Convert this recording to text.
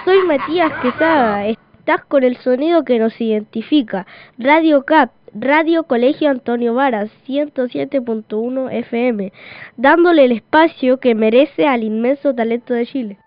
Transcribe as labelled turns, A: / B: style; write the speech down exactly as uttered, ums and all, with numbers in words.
A: soy Matías Quesada. Estás con el sonido que nos identifica. Radio C A P, Radio Colegio Antonio Varas, ciento siete punto uno F M, dándole el espacio que merece al inmenso talento de Chile.